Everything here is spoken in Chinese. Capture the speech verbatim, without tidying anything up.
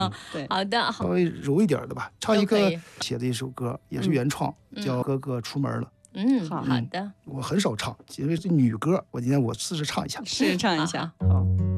对， 好的， 稍微柔一点的吧，唱一个写的一首歌，也是原创， 嗯、 叫《哥哥出门了》。 嗯，好的。 我很少唱，因为是女歌，我今天我试着唱一下， 试着唱一下， 好。好